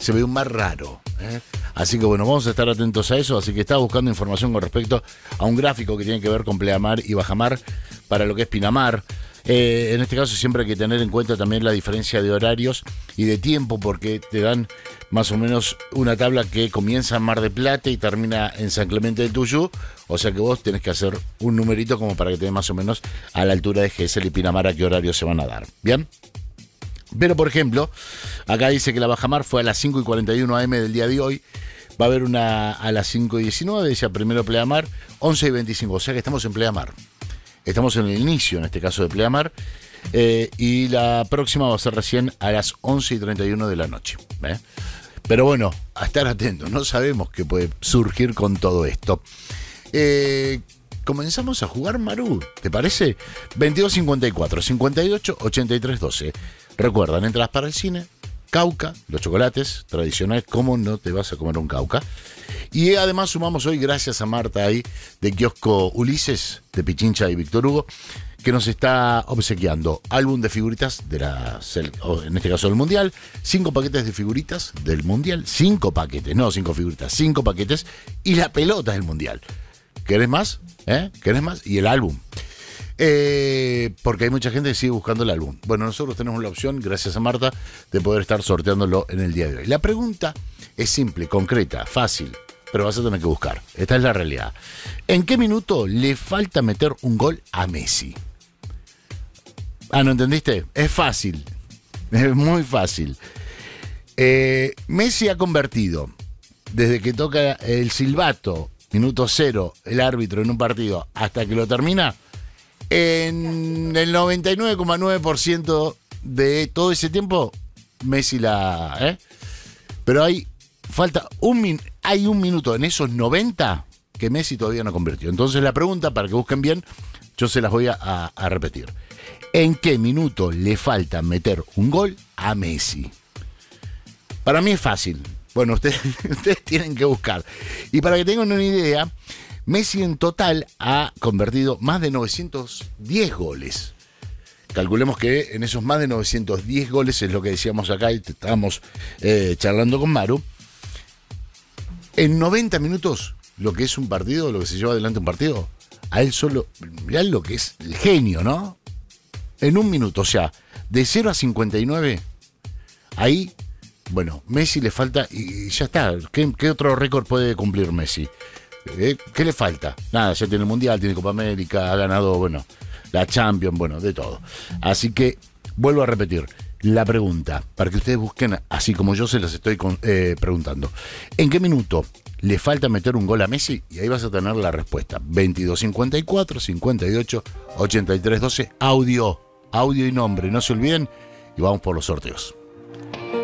se ve un mar raro. Así que bueno, vamos a estar atentos a eso. Así que estaba buscando información con respecto a un gráfico que tiene que ver con pleamar y bajamar para lo que es Pinamar. En este caso siempre hay que tener en cuenta también la diferencia de horarios y de tiempo, porque te dan más o menos una tabla que comienza en Mar del Plata y termina en San Clemente del Tuyú. O sea que vos tenés que hacer un numerito como para que te dé más o menos a la altura de Gesell y Pinamar a qué horarios se van a dar. ¿Bien? Pero por ejemplo, acá dice que la bajamar fue a las 5:41 AM del día de hoy. Va a haber una a las 5:19, decía primero pleamar, 11:25. O sea que estamos en pleamar. Estamos en el inicio, en este caso, de pleamar. Y la próxima va a ser recién a las 11:31 de la noche. Pero bueno, a estar atentos. No sabemos qué puede surgir con todo esto. Comenzamos a jugar, Maru, ¿te parece? 22:54, 58, 83, 12. Recuerdan, entradas para el cine, Cauca, los chocolates tradicionales, ¿cómo no te vas a comer un Cauca? Y además sumamos hoy, gracias a Marta ahí, de Kiosco Ulises, de Pichincha y Víctor Hugo, que nos está obsequiando álbum de figuritas, en este caso del Mundial, 5 paquetes de figuritas del Mundial, 5 paquetes, no 5 figuritas, 5 paquetes, y la pelota del Mundial. ¿Querés más? ¿Querés más? Y el álbum. Porque hay mucha gente que sigue buscando el álbum. Bueno, nosotros tenemos la opción, gracias a Marta, de poder estar sorteándolo en el día de hoy. La pregunta es simple, concreta, fácil, pero vas a tener que buscar. Esta es la realidad. ¿En qué minuto le falta meter un gol a Messi? ¿No entendiste? Es fácil. Es muy fácil. Messi ha convertido, desde que toca el silbato, minuto 0, el árbitro en un partido, hasta que lo termina, en el 99,9% de todo ese tiempo, Messi Pero falta hay un minuto en esos 90 que Messi todavía no convirtió. Entonces la pregunta, para que busquen bien, yo se las voy a repetir. ¿En qué minuto le falta meter un gol a Messi? Para mí es fácil. Bueno, ustedes tienen que buscar. Y para que tengan una idea, Messi en total ha convertido más de 910 goles. Calculemos que en esos más de 910 goles, es lo que decíamos acá y estábamos charlando con Maru, en 90 minutos, lo que es un partido, lo que se lleva adelante un partido, a él solo, mirá lo que es el genio, ¿no? En un minuto, o sea, de 0 a 59, ahí, bueno, Messi le falta, y ya está. ¿Qué otro récord puede cumplir Messi? ¿Qué le falta? Nada, ya tiene el Mundial, tiene Copa América, ha ganado, bueno, la Champions, bueno, de todo. Así que, vuelvo a repetir, la pregunta, para que ustedes busquen, así como yo se las estoy preguntando. ¿En qué minuto le falta meter un gol a Messi? Y ahí vas a tener la respuesta. 22:54, 58, 83, 12, audio y nombre, no se olviden, y vamos por los sorteos.